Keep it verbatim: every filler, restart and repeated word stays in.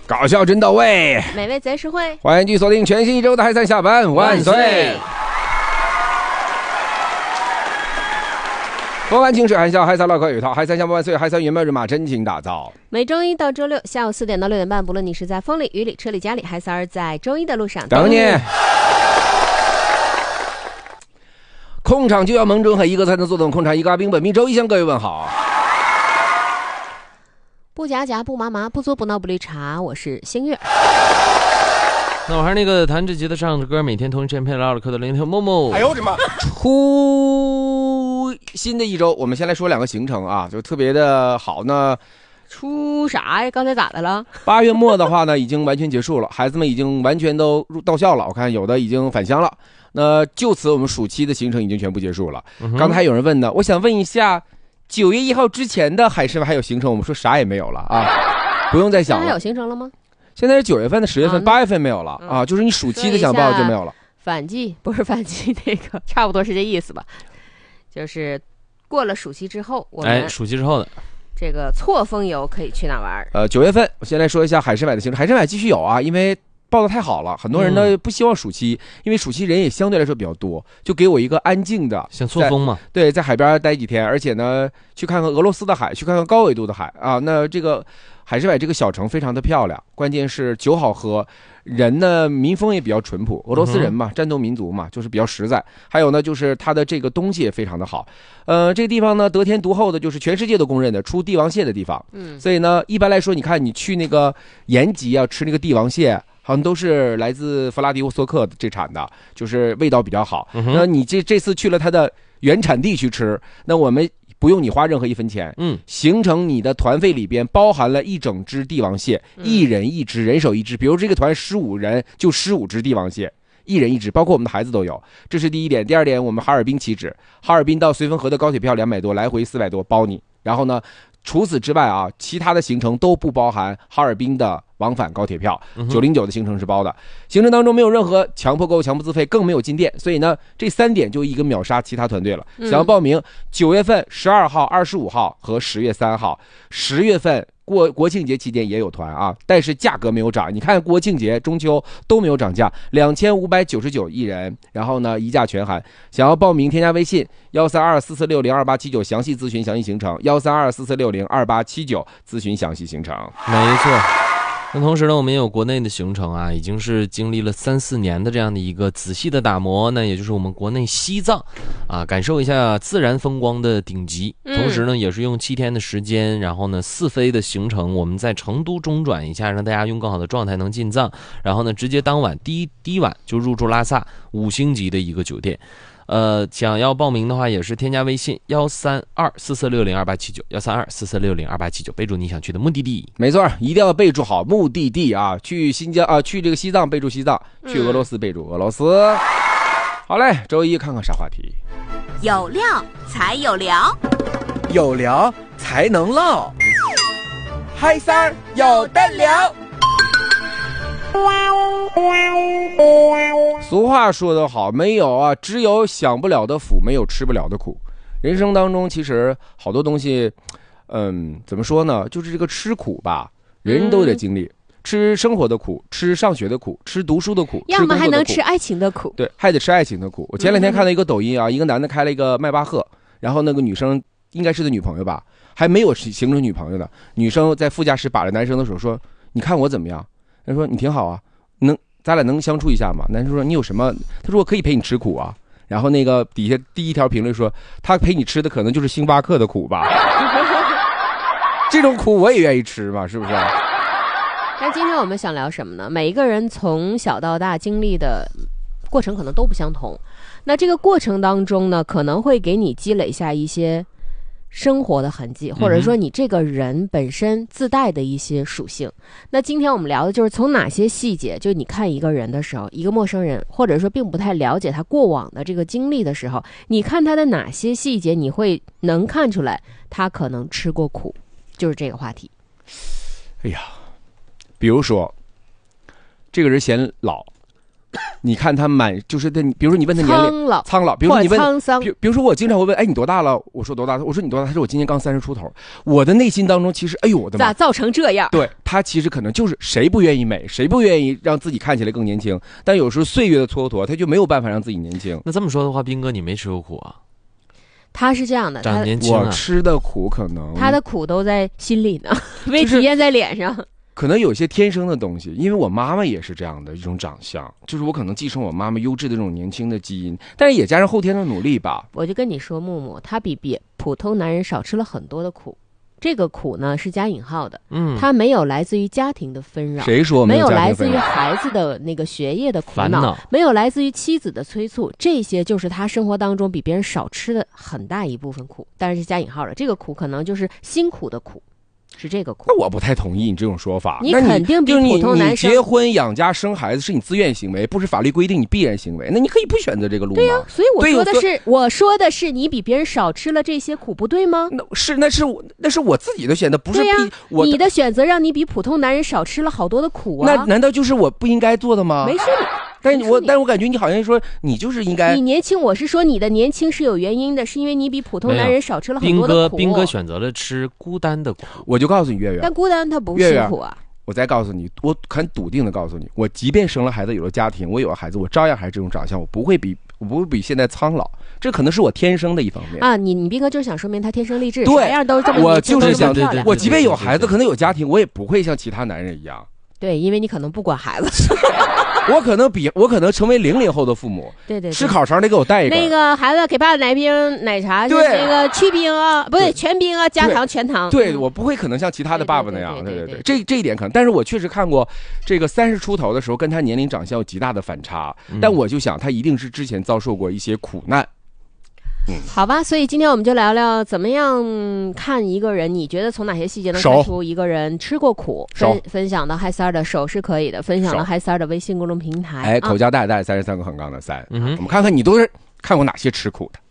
搞笑真到位， 美味贼实惠。 欢迎继续锁定全新一周的嗨三下班万岁！风寒清水含笑，嗨三唠嗑有一套，嗨三下班万岁，嗨三元妙人马真情打造。 每周一到周六下午四点到六点半，不论你是在风里、雨里、车里、家里，嗨三儿在周一的路上等你。控场就要蒙准狠，一个才能做动控场，一个阿兵本命周一向各位问好。 不夹夹不麻麻，不作不闹不绿茶，我是星月。 那我还是那个弹着吉他唱着歌，每天同一时间陪唠唠嗑的零头默默。 哎呦我的妈！出新的一周，我们先来说两个行程啊，就特别的好呢。 出啥呀？刚才咋的了？ 八月末的话呢，已经完全结束了，孩子们已经完全都入到校了，我看有的已经返乡了。那就此我们暑期的行程已经全部结束了。嗯、刚才还有人问呢，我想问一下。九月一号之前的海参还有行程，我们说啥也没有了啊，不用再想了。 现在有行程了吗？ 现在是九月份的、十月份、八、啊、月份没有了、嗯、啊，就是你暑期的想报就没有了。 反季不是反季，那个差不多是这意思吧？就是过了暑期之后，我们哎，暑期之后的这个错峰游可以去哪玩？ 呃，九月份我先来说一下海参崴的行程，海参崴继续有啊，因为。报的太好了，很多人呢不希望暑期、嗯，因为暑期人也相对来说比较多，就给我一个安静的， 想错峰嘛？ 对，在海边待几天，而且呢，去看看俄罗斯的海，去看看高纬度的海啊。那这个海参崴这个小城非常的漂亮，关键是酒好喝，人呢民风也比较淳朴，俄罗斯人嘛，嗯、战斗民族嘛，就是比较实在。还有呢，就是它的这个东西也非常的好。呃，这个地方呢得天独厚的就是全世界都公认的出帝王蟹的地方。嗯，所以呢，一般来说，你看你去那个延吉啊，吃那个帝王蟹。好像都是来自弗拉迪沃斯托克这产的，就是味道比较好。嗯、那你这这次去了它的原产地去吃，那我们不用你花任何一分钱，嗯，形成你的团费里边包含了一整只帝王蟹，嗯、一人一只，人手一只。比如这个团十五人，就十五只帝王蟹，一人一只，包括我们的孩子都有。这是第一点。第二点，我们哈尔滨起止，哈尔滨到绥芬河的高铁票两百多，来回四百多，包你。然后呢？除此之外啊，其他的行程都不包含哈尔滨的往返高铁票，九零九的行程是包的。行程当中没有任何强迫购、强迫自费，更没有进店，所以呢，这三点就一个秒杀其他团队了。想要报名，九月份十二号、二十五号和十月三号，十月份过国庆节期间也有团啊，但是价格没有涨。你看国庆节、中秋都没有涨价，两千五百九十九一人，然后呢一价全含。想要报名，添加微信幺三二四四六零二八七九，详细咨询详细行程。幺三二四四六零二八七九，咨询详细行程。 没错。那同时呢，我们也有国内的行程啊，已经是经历了三四年的这样的一个仔细的打磨，那也就是我们国内西藏啊，感受一下自然风光的顶级。同时呢，也是用七天的时间，然后呢四飞的行程，我们在成都中转一下，让大家用更好的状态能进藏，然后呢直接当晚第一第一晚就入住拉萨五星级的一个酒店。呃，想要报名的话，也是添加微信幺三二四四六零二八七九，幺三二四四六零二八七九，备注你想去的目的地。 没错，一定要备注好目的地啊！去新疆啊，去这个西藏备注西藏，去俄罗斯备注俄罗斯。嗯、好嘞，周一看看啥话题？ 有料才有聊， 有聊才能唠，嗨三儿有的聊。 俗话说得好，没有啊，只有享不了的福，没有吃不了的苦。人生当中其实好多东西，嗯，怎么说呢？就是这个吃苦吧，人人都得经历。嗯、吃生活的苦，吃上学的苦，吃读书的苦， 要么还能吃爱情的苦。 对，还得吃爱情的苦。我前两天看了一个抖音啊，嗯、一个男的开了一个迈巴赫，然后那个女生应该是他女朋友吧，还没有形成女朋友呢。女生在副驾驶把着男生的手说：“你看我怎么样？”他说：“你挺好啊，能咱俩能相处一下吗？”男生说：“你有什么？”他说：“我可以陪你吃苦啊。”然后那个底下第一条评论说：“他陪你吃的可能就是星巴克的苦吧？”这种苦我也愿意吃嘛，是不是？ 但今天我们想聊什么呢？每一个人从小到大经历的过程可能都不相同，那这个过程当中呢，可能会给你积累下一些生活的痕迹，或者说你这个人本身自带的一些属性。嗯、那今天我们聊的就是从哪些细节，就你看一个人的时候，一个陌生人，或者说并不太了解他过往的这个经历的时候，你看他的哪些细节，你会能看出来他可能吃过苦，就是这个话题。 哎呀，比如说这个人显老， 你看他满就是他，比如说你问他年龄苍老， 苍老，比如说你问沧桑， 比比如说我经常会问，哎，你多大了？我说多大？我说你多大？他说我今年刚三十出头。我的内心当中其实，哎呦我的妈， 咋造成这样？ 对他其实可能就是谁不愿意美，谁不愿意让自己看起来更年轻，但有时候岁月的蹉跎，他就没有办法让自己年轻。 那这么说的话，斌哥你没吃过苦啊？ 他是这样的，他长年轻啊我吃的苦可能他的苦都在心里呢，没就是体现在脸上。 可能有一些天生的东西，因为我妈妈也是这样的一种长相，就是我可能继承我妈妈优质的这种年轻的基因，但是也加上后天的努力吧。 我就跟你说，木木他比别普通男人少吃了很多的苦，这个苦呢是加引号的， 嗯， 他没有来自于家庭的纷扰， 谁说没有家庭来自于纷扰孩子的那个学业的苦恼， 烦恼没有来自于妻子的催促，这些就是他生活当中比别人少吃的很大一部分苦，但是是加引号的，这个苦可能就是辛苦的苦。是这个苦， 那我不太同意你这种说法。 你那肯定比就是你普通男生你结婚养家生孩子是你自愿行为，不是法律规定你必然行为。那你可以不选择这个路吗？ 对呀、啊，所以我对说的是，我说的是你比别人少吃了这些苦，不对吗？ 那是那是我那是我自己的选择，不是对呀、 必我你的选择让你比普通男人少吃了好多的苦啊。 那难道就是我不应该做的吗？ 没事你。 但是我，但是我感觉你好像说你就是应该。 你年轻，我是说你的年轻是有原因的，是因为你比普通男人少吃了很多的苦。 斌哥，斌哥选择了吃孤单的苦。 我就告诉你，月月， 但孤单它不辛苦啊。 我再告诉你，我很笃定的告诉你，我即便生了孩子，有了家庭，我有了孩子，我照样还是这种长相，我不会比我不会比现在苍老，这可能是我天生的一方面啊。你你斌哥就是想说明他天生丽质， 对， 啥样都是这么我就是想， 漂亮。 我即便有孩子，可能有家庭，我也不会像其他男人一样。 对，因为你可能不管孩子。 我可能比我可能成为零零后的父母， 对对， 吃烤肠得给我带一个。 那个孩子给爸奶冰奶茶， 对那个去冰啊，不对，全冰啊，加糖全糖。 对，我不会可能像其他的爸爸那样，对对对，这这一点可能，但是我确实看过这个三十出头的时候，跟他年龄长相有极大的反差，但我就想他一定是之前遭受过一些苦难。 嗯，好吧，所以今天我们就聊聊怎么样看一个人，你觉得从哪些细节能看出一个人吃过苦？分分享到嗨三儿的手是可以的，分享到嗨三儿的微信公众平台。 哎，口交带带三十三个横杠的三， 嗯， 我们看看你都是看过哪些吃苦的。